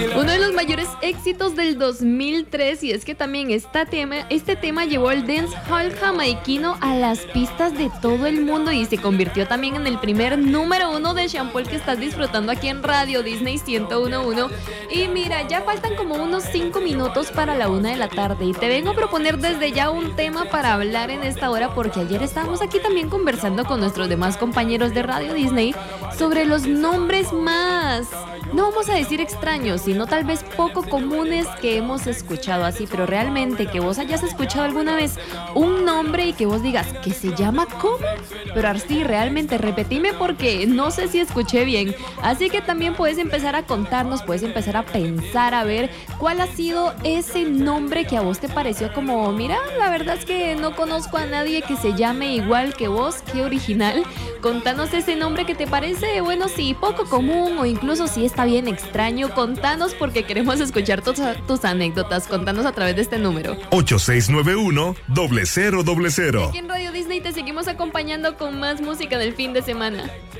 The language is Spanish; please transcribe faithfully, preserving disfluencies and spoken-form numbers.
Uno de los mayores éxitos del dos mil tres, y es que también esta tema, este tema llevó el dancehall jamaiquino a las pistas de todo el mundo y se convirtió también en el primer número uno de Sean Paul que estás disfrutando aquí en Radio Disney ciento uno punto uno. Y mira, ya faltan como unos cinco minutos para la una de la tarde y te vengo a proponer desde ya un tema para hablar en esta hora, porque ayer estábamos aquí también conversando con nuestros demás compañeros de Radio Disney sobre los nombres más, no vamos a decir extraños, sino tal vez poco comunes que hemos escuchado así, pero realmente que vos hayas escuchado alguna vez un nombre y que vos digas que se llama ¿cómo? Pero así realmente repetime porque no sé si escuché bien. Así que también puedes empezar a contarnos, puedes empezar a pensar a ver cuál ha sido ese nombre que a vos te pareció como, mira, la verdad es que no conozco a nadie que se llame igual que vos, qué original. Contanos ese nombre que te parece, bueno, sí, poco común o incluso si está bien extraño. Contanos porque queremos escuchar tus, tus anécdotas. Contanos a través de este número ocho seis nueve uno, cero cero cero cero. Aquí en Radio Disney te seguimos acompañando con más música del fin de semana.